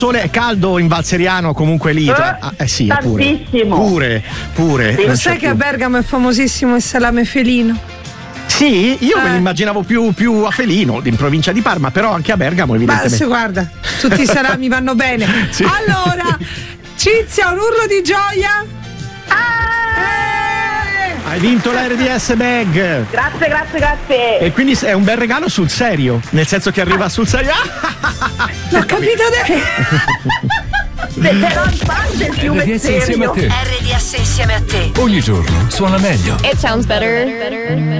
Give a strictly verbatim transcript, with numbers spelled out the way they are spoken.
Sole è caldo in Valseriano, comunque lì. Eh, ah, eh sì, tantissimo. Pure, pure. Sì. non Lo c'è sai che più. a Bergamo è famosissimo il salame felino? Sì, io me Eh. lo immaginavo più, più a Felino, in provincia di Parma, però anche a Bergamo, Ma evidentemente. se guarda, tutti i salami vanno bene. Sì. Allora, Cinzia, un urlo di gioia. Hai vinto l'R D S Bag. Grazie, grazie, grazie. E quindi è un bel regalo sul serio, nel senso che arriva sul serio. L'ho capito adesso. Se- però in parte il fiume R D S insieme a serio. te. R D S insieme a te. Ogni giorno suona meglio. It sounds better.